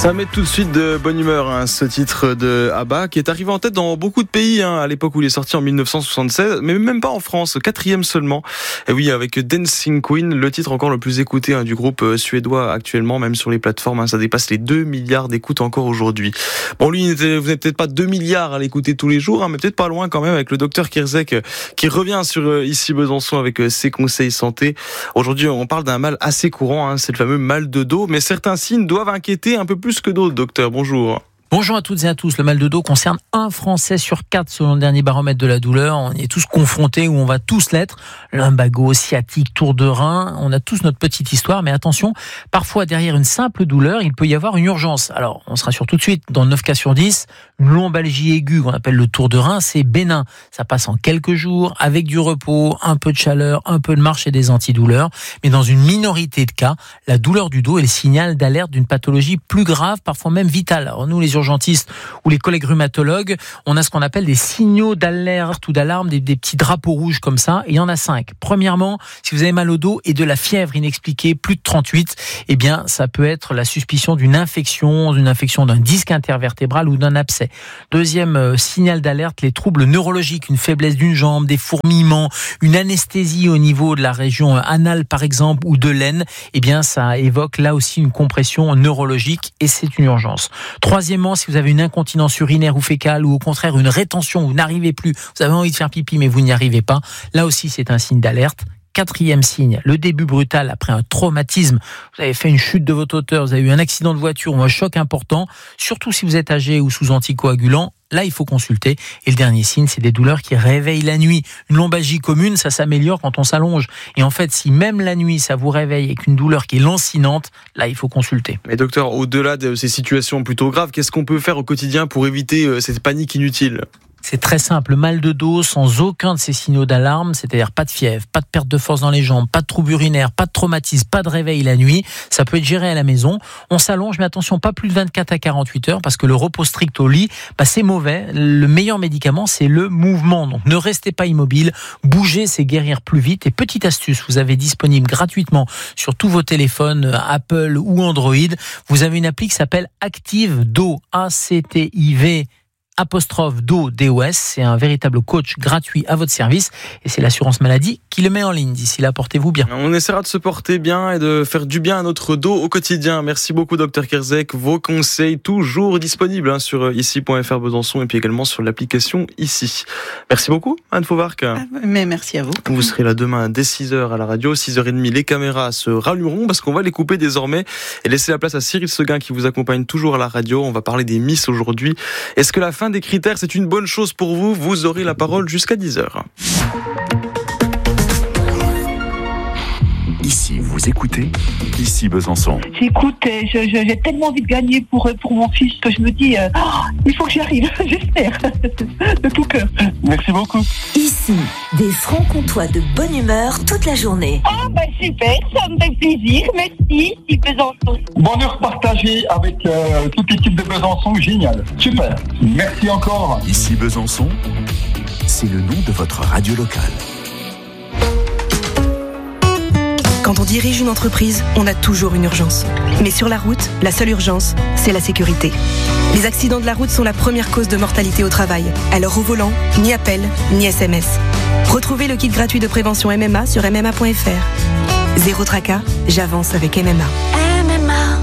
Ça met tout de suite de bonne humeur, ce titre de ABBA qui est arrivé en tête dans beaucoup de pays à l'époque où il est sorti en 1976, mais même pas en France, 4e seulement. Et oui, avec Dancing Queen, le titre encore le plus écouté du groupe suédois actuellement, même sur les plateformes, ça dépasse les 2 milliards d'écoutes encore aujourd'hui. Bon, lui, vous n'êtes peut-être pas 2 milliards à l'écouter tous les jours, mais peut-être pas loin quand même avec le docteur Kierzek qui revient sur Ici Besançon avec ses conseils santé. Aujourd'hui, on parle d'un mal assez courant, c'est le fameux mal de dos, mais certains signes doivent inquiéter un peu plus que d'autres, docteur. Bonjour. Bonjour à toutes et à tous. Le mal de dos concerne 1 Français sur 4 selon le dernier baromètre de la douleur. On y est tous confrontés, ou on va tous l'être. Lumbago, sciatique, tour de rein. On a tous notre petite histoire, mais attention, parfois derrière une simple douleur, il peut y avoir une urgence. Alors, on se rassure tout de suite. Dans 9 cas sur 10, une lombalgie aiguë, qu'on appelle le tour de rein, c'est bénin. Ça passe en quelques jours, avec du repos, un peu de chaleur, un peu de marche et des antidouleurs. Mais dans une minorité de cas, la douleur du dos est le signal d'alerte d'une pathologie plus grave, parfois même vitale. Alors nous, les urgentistes ou les collègues rhumatologues, on a ce qu'on appelle des signaux d'alerte ou d'alarme, des petits drapeaux rouges comme ça, et il y en a 5. Premièrement, si vous avez mal au dos et de la fièvre inexpliquée, plus de 38, eh bien, ça peut être la suspicion d'une infection d'un disque intervertébral ou d'un abcès. Deuxième signal d'alerte, les troubles neurologiques, une faiblesse d'une jambe, des fourmillements, une anesthésie au niveau de la région anale par exemple, ou de l'aine, eh bien, ça évoque là aussi une compression neurologique et c'est une urgence. Troisièmement, si vous avez une incontinence urinaire ou fécale ou au contraire une rétention, vous n'arrivez plus, vous avez envie de faire pipi mais vous n'y arrivez pas, là aussi c'est un signe d'alerte. 4e signe, le début brutal après un traumatisme. Vous avez fait une chute de votre hauteur, vous avez eu un accident de voiture ou un choc important, surtout si vous êtes âgé ou sous anticoagulant. Là, il faut consulter. Et le dernier signe, c'est des douleurs qui réveillent la nuit. Une lombalgie commune, ça s'améliore quand on s'allonge. Et en fait, si même la nuit, ça vous réveille avec une douleur qui est lancinante, là, il faut consulter. Mais docteur, au-delà de ces situations plutôt graves, qu'est-ce qu'on peut faire au quotidien pour éviter cette panique inutile ? C'est très simple, mal de dos sans aucun de ces signaux d'alarme, c'est-à-dire pas de fièvre, pas de perte de force dans les jambes, pas de troubles urinaires, pas de traumatisme, pas de réveil la nuit, ça peut être géré à la maison. On s'allonge, mais attention, pas plus de 24 à 48 heures, parce que le repos strict au lit, c'est mauvais. Le meilleur médicament, c'est le mouvement. Donc ne restez pas immobile, bouger, c'est guérir plus vite. Et petite astuce, vous avez disponible gratuitement sur tous vos téléphones, Apple ou Android, vous avez une appli qui s'appelle Active Do, ACTIV. _DOS, c'est un véritable coach gratuit à votre service et c'est l'assurance maladie qui le met en ligne. D'ici là, portez-vous bien. On essaiera de se porter bien et de faire du bien à notre dos au quotidien. Merci beaucoup, docteur Kierzek. Vos conseils toujours disponibles sur ici.fr Besançon et puis également sur l'application Ici. Merci beaucoup, Anne Fauvarc. Mais merci à vous. Vous serez là demain dès 6h à la radio, 6h30. Les caméras se rallumeront parce qu'on va les couper désormais et laisser la place à Cyril Seguin qui vous accompagne toujours à la radio. On va parler des Miss aujourd'hui. Est-ce que la fin des critères, c'est une bonne chose pour vous? Vous aurez la parole jusqu'à 10h. Ici, vous écoutez Ici Besançon. J'écoute, j'ai tellement envie de gagner pour mon fils que je me dis, il faut que j'y arrive, j'espère, de tout cœur. Merci beaucoup. Ici, des francs-comtois de bonne humeur toute la journée. Ah super, ça me fait plaisir, merci, Ici Besançon. Bonheur partagé avec toute l'équipe de Besançon, génial, super, merci encore. Ici Besançon, c'est le nom de votre radio locale. Quand on dirige une entreprise, on a toujours une urgence. Mais sur la route, la seule urgence, c'est la sécurité. Les accidents de la route sont la première cause de mortalité au travail. Alors au volant, ni appel, ni SMS. Retrouvez le kit gratuit de prévention MMA sur MMA.fr. Zéro tracas, j'avance avec MMA. MMA.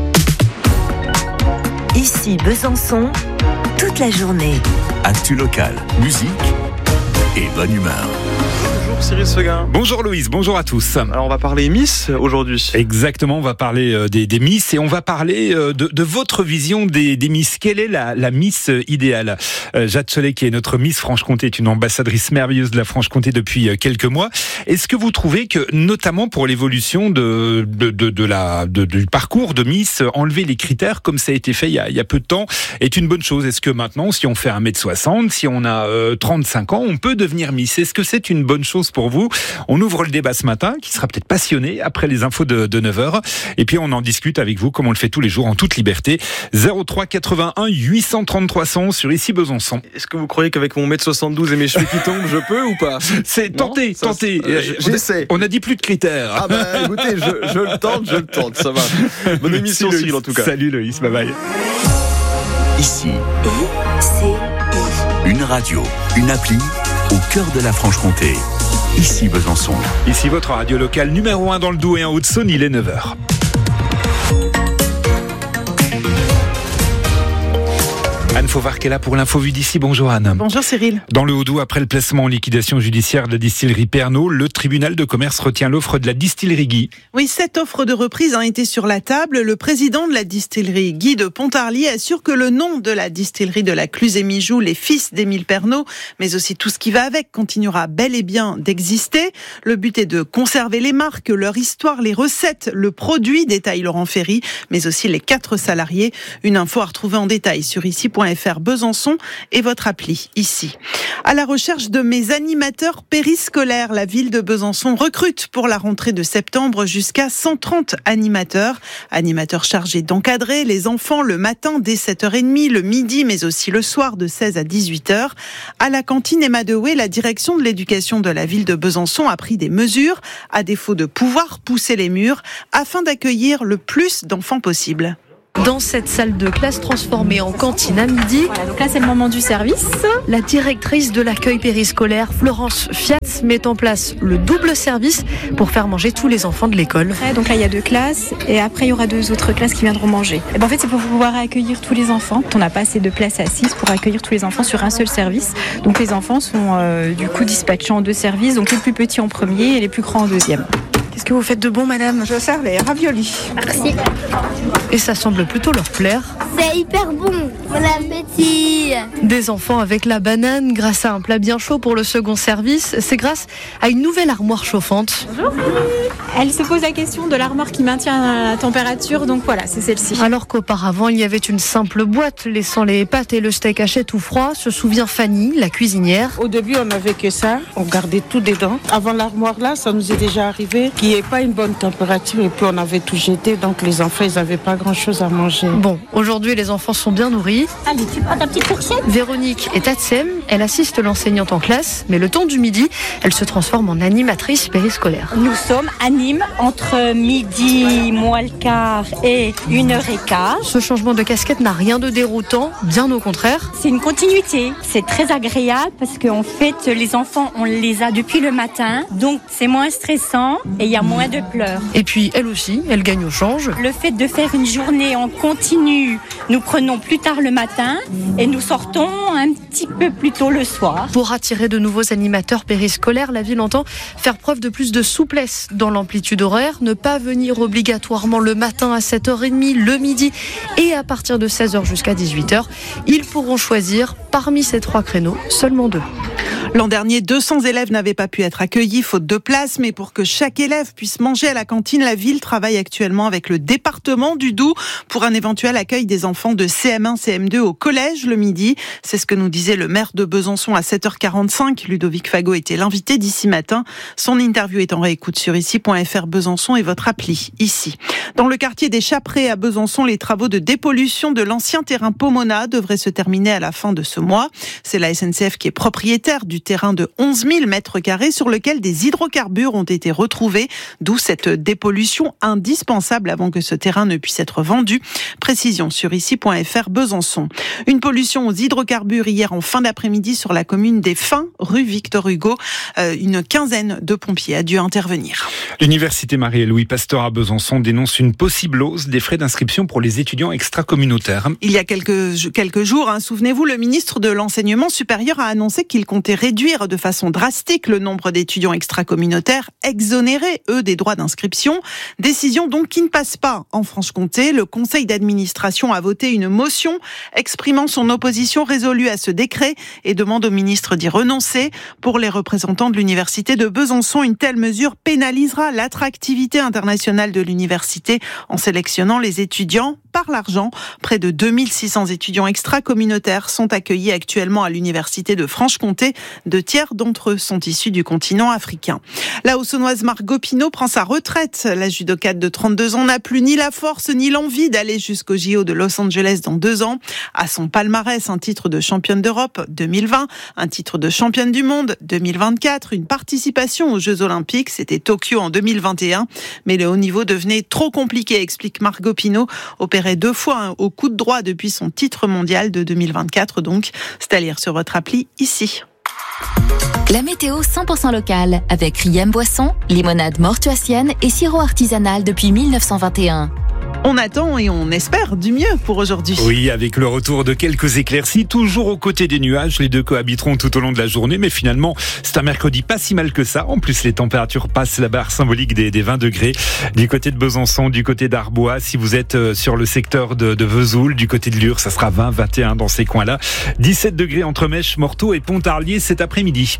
Ici Besançon, toute la journée. Actu locale, musique et bonne humeur. Bonjour Cyril Seguin. Bonjour Loïs, bonjour à tous. Alors on va parler Miss aujourd'hui. Exactement, on va parler des Miss et on va parler de votre vision des Miss. Quelle est la Miss idéale? Jade Cholet, qui est notre Miss Franche-Comté, est une ambassadrice merveilleuse de la Franche-Comté depuis quelques mois. Est-ce que vous trouvez que, notamment pour l'évolution du parcours de Miss, enlever les critères comme ça a été fait il y a peu de temps est une bonne chose? Est-ce que maintenant, si on fait 1m60, si on a 35 ans, on peut devenir Miss? Est-ce que c'est une bonne chose pour vous. On ouvre le débat ce matin, qui sera peut-être passionné après les infos de 9h. Et puis on en discute avec vous, comme on le fait tous les jours, en toute liberté. 03 81 833 100 sur ici Besançon. Est-ce que vous croyez qu'avec mon 1m72 et mes cheveux qui tombent, je peux ou pas? C'est tenter. J'essaie. On a dit plus de critères. Ah bah écoutez, je le tente, ça va. Bonne émission Cyril en tout cas. Salut Loïs, bye bye. Ici, une radio, une appli au cœur de la Franche-Comté. Ici Besançon. Ici votre radio locale numéro 1 dans le Doubs et en Haute-Saône, il est 9h. Anne Fauvard qui est là pour l'info vue d'ici. Bonjour Anne. Bonjour Cyril. Dans le Haut-Doubs, après le placement en liquidation judiciaire de la distillerie Pernod, le tribunal de commerce retient l'offre de la distillerie Guy. Oui, cette offre de reprise a été sur la table. Le président de la distillerie, Guy de Pontarlier, assure que le nom de la distillerie de la Cluse-et-Mijoux, les fils d'Émile Pernod, mais aussi tout ce qui va avec, continuera bel et bien d'exister. Le but est de conserver les marques, leur histoire, les recettes, le produit, détaille Laurent Ferry, mais aussi les 4 salariés. Une info à retrouver en détail sur ici.fr Besançon et votre appli ici. À la recherche de mes animateurs périscolaires, la ville de Besançon recrute pour la rentrée de septembre jusqu'à 130 animateurs. Animateurs chargés d'encadrer les enfants le matin dès 7h30, le midi, mais aussi le soir de 16 à 18h. À la cantine Emma Dewey, la direction de l'éducation de la ville de Besançon a pris des mesures, à défaut de pouvoir pousser les murs, afin d'accueillir le plus d'enfants possible. Dans cette salle de classe transformée en cantine à midi, voilà, donc là c'est le moment du service. La directrice de l'accueil périscolaire, Florence Fiat, met en place le double service pour faire manger tous les enfants de l'école. Donc là il y a 2 classes et après il y aura 2 autres classes qui viendront manger. Et ben, en fait c'est pour pouvoir accueillir tous les enfants. On n'a pas assez de place assise pour accueillir tous les enfants sur un seul service. Donc les enfants sont du coup dispatchés en 2 services, donc les plus petits en premier et les plus grands en deuxième. Qu'est-ce que vous faites de bon, madame? Je sers les raviolis. Merci. Et ça semble plutôt leur plaire. C'est hyper bon. Bon appétit. Des enfants avec la banane grâce à un plat bien chaud pour le second service. C'est grâce à une nouvelle armoire chauffante. Bonjour. Elle se pose la question de l'armoire qui maintient la température, donc voilà, c'est celle-ci. Alors qu'auparavant, il y avait une simple boîte laissant les pâtes et le steak haché tout froid, se souvient Fanny, la cuisinière. Au début, on n'avait que ça, on gardait tout dedans. Avant l'armoire là, ça nous est déjà arrivé qu'il n'y ait pas une bonne température et puis on avait tout jeté, donc les enfants, ils n'avaient pas grand-chose à manger. Bon, aujourd'hui, les enfants sont bien nourris. Allez, tu prends ta petite fourchette. Véronique est Tatsem, elle assiste l'enseignante en classe, mais le temps du midi, elle se transforme en animatrice périscolaire. Nous sommes à Nîmes entre midi, moins le quart et 1h15. Ce changement de casquette n'a rien de déroutant, bien au contraire. C'est une continuité, c'est très agréable parce qu'en fait les enfants on les a depuis le matin, donc c'est moins stressant et il y a moins de pleurs. Et puis elle aussi, elle gagne au change. Le fait de faire une journée en continu, nous prenons plus tard le matin et nous sortons un petit peu plus tôt le soir. Pour attirer de nouveaux animateurs périscolaires, la ville entend faire preuve de plus de souplesse dans l'amplitude horaire, ne pas venir obligatoirement le matin à 7h30, le midi et à partir de 16h jusqu'à 18h. Ils pourront choisir parmi ces 3 créneaux seulement 2. L'an dernier, 200 élèves n'avaient pas pu être accueillis faute de place, mais pour que chaque élève puisse manger à la cantine, la ville travaille actuellement avec le département du Doubs pour un éventuel accueil des enfants de CM1, CM2 au collège le midi. C'est ce que nous disait le maire de Besançon à 7h45. Ludovic Fagot était l'invité d'ici matin. Son interview est en réécoute sur ici.fr Besançon et votre appli ici. Dans le quartier des Chapprés à Besançon, les travaux de dépollution de l'ancien terrain Pomona devraient se terminer à la fin de ce mois. C'est la SNCF qui est propriétaire du terrain de 11 000 mètres carrés sur lequel des hydrocarbures ont été retrouvés, d'où cette dépollution indispensable avant que ce terrain ne puisse être vendu. Précision sur ici.fr Besançon. Une pollution aux hydrocarbures hier en fin d'après-midi sur la commune des Fins, rue Victor Hugo. Une quinzaine de pompiers a dû intervenir. L'université Marie et Louis Pasteur à Besançon dénonce une possible hausse des frais d'inscription pour les étudiants extracommunautaires. Il y a quelques jours, souvenez-vous, le ministre de l'Enseignement supérieur a annoncé qu'il comptait réduire de façon drastique le nombre d'étudiants extracommunautaires exonérés, eux, des droits d'inscription. Décision donc qui ne passe pas en Franche-Comté. Le conseil d'administration a voté une motion exprimant son opposition résolue à ce décret et demande au ministre d'y renoncer. Pour les représentants de l'université de Besançon, une telle mesure pénalisera l'attractivité internationale de l'université en sélectionnant les étudiants par l'argent. Près de 2600 étudiants extra-communautaires sont accueillis actuellement à l'université de Franche-Comté. 2 tiers d'entre eux sont issus du continent africain. La Haut-Saônoise Margot Pinault prend sa retraite. La judokate de 32 ans n'a plus ni la force ni l'envie d'aller jusqu'au JO de Los Angeles dans 2 ans. À son palmarès, un titre de championne d'Europe 2020, un titre de championne du monde 2024, une participation aux Jeux Olympiques, c'était Tokyo en 2021. Mais le haut niveau devenait trop compliqué, explique Margot Pinault, opérée 2 fois au coup de droit depuis son titre mondial de 2024. Donc, c'est à lire sur votre appli ici. La météo 100% locale avec Riem Boisson, limonade mortuacienne et sirop artisanal depuis 1921. On attend et on espère du mieux pour aujourd'hui. Oui, avec le retour de quelques éclaircies, toujours aux côtés des nuages. Les deux cohabiteront tout au long de la journée, mais finalement, c'est un mercredi pas si mal que ça. En plus, les températures passent la barre symbolique des 20 degrés. Du côté de Besançon, du côté d'Arbois, si vous êtes sur le secteur de Vesoul, du côté de Lure, ça sera 20, 21 dans ces coins-là. 17 degrés entre Mèche, Morteau et Pontarlier cet après-midi.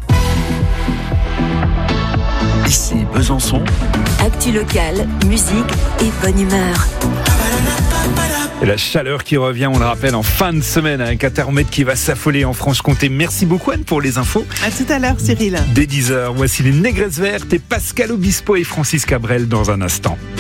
Ici Besançon. Actu locale, musique et bonne humeur. Et la chaleur qui revient, on le rappelle, en fin de semaine avec un thermomètre qui va s'affoler en Franche-Comté. Merci beaucoup Anne pour les infos. À tout à l'heure Cyril. Dès 10h, voici les Négresses Vertes et Pascal Obispo et Francis Cabrel dans un instant.